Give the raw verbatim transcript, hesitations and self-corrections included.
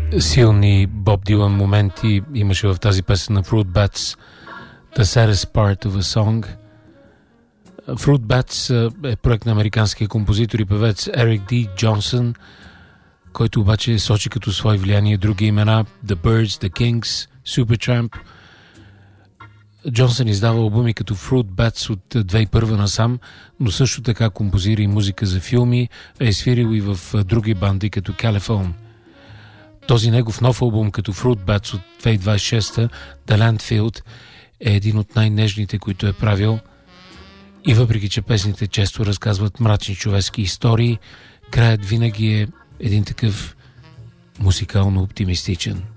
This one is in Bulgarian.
Силни Боб Дилан моменти имаше в тази песен на Fruit Bats, The Saddest Part of a Song. Fruit Bats е проект на американския композитор и певец Ерик Ди Джонсън, който обаче сочи като свое влияние други имена: The Birds, The Kings, Supertramp. Джонсън издава албуми като Fruit Bats от две хиляди и първа насам, но също така композира и музика за филми, а е свирил и в други банди като Caliphone. Този негов нов албум като Fruit Bats от две хиляди двадесет и шеста, The Landfield, е един от най-нежните, които е правил. И въпреки че песните често разказват мрачни човешки истории, краят винаги е един такъв музикално оптимистичен.